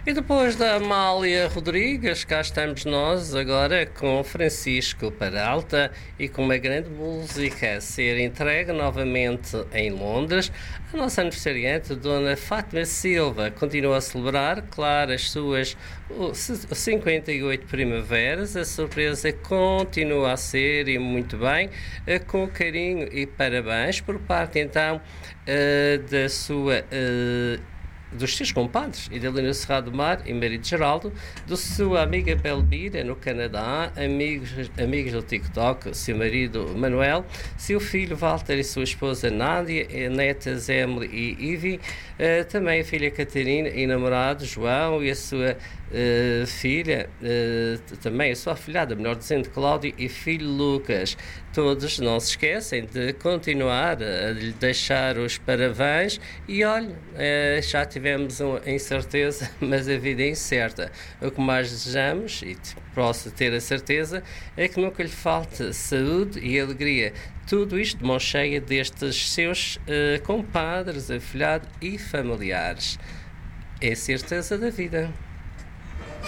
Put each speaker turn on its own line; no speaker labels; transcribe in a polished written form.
E depois da Amália Rodrigues, cá estamos nós agora com Francisco Peralta e com uma grande música a ser entregue novamente em Londres. A nossa aniversariante, Dona Fátima Silva, continua a celebrar, claro, as suas 58 primaveras. A surpresa continua a ser, e muito bem, com carinho e parabéns por parte então da sua dos seus compadres, Idalina Serrado do Mar e marido Geraldo, da sua amiga Belbira no Canadá, amigos do TikTok, seu marido Manuel, seu filho Walter e sua esposa Nádia, netas Emily e Ivy, também a filha Catarina e namorado João e a sua filha, também a sua afilhada, melhor dizendo, Cláudia e filho Lucas. Todos não se esquecem de continuar a lhe deixar os parabéns e olha, já tivemos uma incerteza, mas a vida é incerta. O que mais desejamos, e posso ter a certeza, é que nunca lhe falte saúde e alegria. Tudo isto de mão cheia destes seus compadres, afilhados e familiares. É a certeza da vida.